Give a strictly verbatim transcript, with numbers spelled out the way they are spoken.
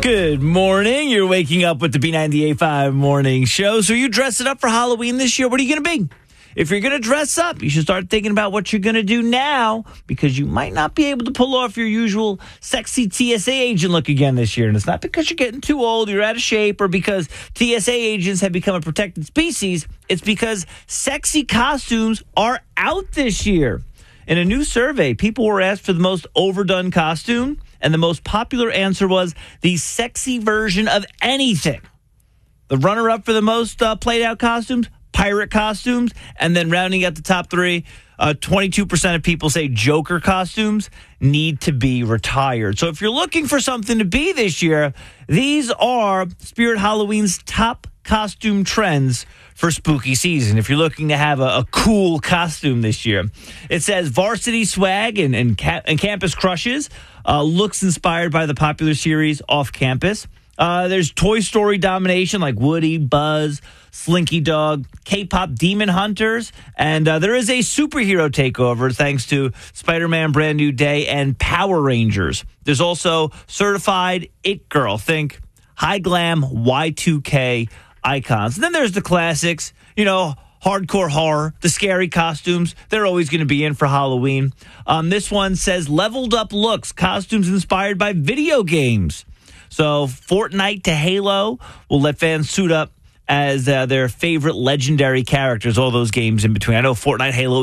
Good morning. You're waking up with the B ninety-eight point five Morning Show. So you dressing up for Halloween this year? What are you going to be? If you're going to dress up, you should start thinking about what you're going to do now, because you might not be able to pull off your usual sexy T S A agent look again this year. And it's not because you're getting too old, you're out of shape, or because T S A agents have become a protected species. It's because sexy costumes are out this year. In a new survey, people were asked for the most overdone costume, and the most popular answer was the sexy version of anything. The runner-up for the most uh, played-out costumes, pirate costumes, and then rounding out the top three, uh, twenty-two percent of people say Joker costumes need to be retired. So if you're looking for something to be this year, these are Spirit Halloween's top costume trends for spooky season. If you're looking to have a, a cool costume this year, it says Varsity Swag and, and, ca- and Campus Crushes, uh, looks inspired by the popular series Off Campus. Uh, there's Toy Story domination like Woody, Buzz, Slinky Dog, K-pop Demon Hunters, and uh, there is a superhero takeover thanks to Spider-Man Brand New Day and Power Rangers. There's also Certified It Girl. Think high glam Y two K icons. And then there's the classics, you know, hardcore horror, the scary costumes. They're always going to be in for Halloween. Um, this one says leveled up looks, costumes inspired by video games. So Fortnite to Halo will let fans suit up as uh, their favorite legendary characters, all those games in between. I know Fortnite, Halo